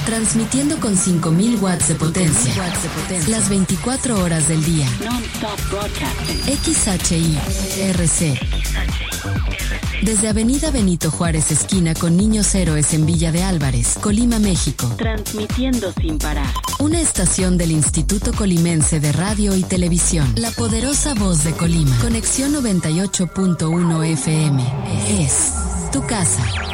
transmitiendo con 5.000 watts de potencia, las 24 horas del día. XHI-RC. Desde Avenida Benito Juárez, esquina con Niños Héroes en Villa de Álvarez, Colima, México. Transmitiendo sin parar. Una estación del Instituto Colimense de Radio y Televisión. La poderosa voz de Colima. Conexión 98.1 FM. Es tu casa.